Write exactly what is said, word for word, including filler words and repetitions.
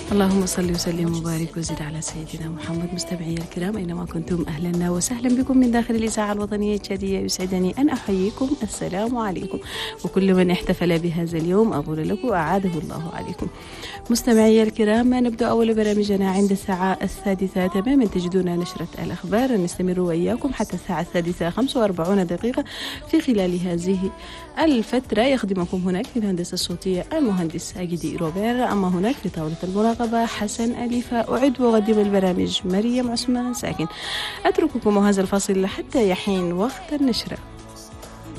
اللهم صل وسلم وبارك وزد على سيدنا محمد. مستمعي الكرام أينما كنتم، أهلا وسهلا بكم من داخل الإذاعة الوطنية التشادية. يسعدني أن أحييكم، السلام عليكم. وكل من احتفل بهذا اليوم أقول لكم أعاده الله عليكم. مستمعي الكرام، نبدأ أول برامجنا عند الساعة السادسة تماما. تجدون نشرة الأخبار، نستمر وإياكم حتى الساعة السادسة خمسة وأربعين دقيقة. في خلال هذه الفترة يخدمكم هناك في الهندسة الصوتية المهندس أجدي روبير، أما هناك في طاولة المراقبة حسن أليفة. أعد وأقدم البرامج مريم عثمان ساكن. أترككم هذا الفصل حتى يحين وقت النشرة.